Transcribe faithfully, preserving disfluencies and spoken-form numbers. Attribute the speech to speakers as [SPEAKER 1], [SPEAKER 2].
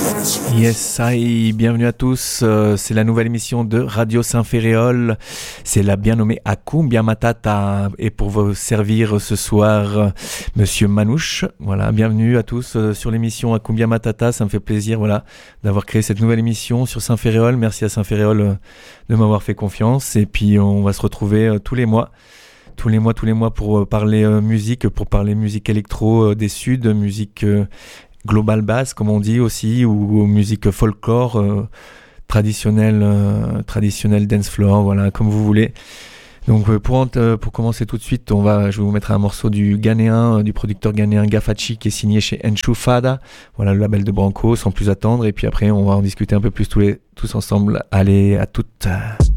[SPEAKER 1] Yes, hi, bienvenue à tous, euh, c'est la nouvelle émission de Radio Saint-Ferréol, c'est la bien nommée Akumbia Matata, et pour vous servir ce soir, euh, Monsieur Manouche, voilà, bienvenue à tous euh, sur l'émission Akumbia Matata, ça me fait plaisir, voilà, d'avoir créé cette nouvelle émission sur Saint-Ferréol, merci à Saint-Ferréol euh, de m'avoir fait confiance, et puis on va se retrouver euh, tous les mois, tous les mois, tous les mois pour euh, parler euh, musique, pour parler musique électro euh, des Suds, musique... Euh, global bass comme on dit aussi, ou, ou musique folklore euh, traditionnelle euh, traditionnelle dance floor, voilà, comme vous voulez. Donc euh, pour, euh, pour commencer tout de suite, on va, je vais vous mettre un morceau du Ghanéen, euh, du producteur ghanéen Gafachi, qui est signé chez Enchufada, voilà, le label de Branco, sans plus attendre, et puis après on va en discuter un peu plus tous, les, tous ensemble. Allez, à toutes.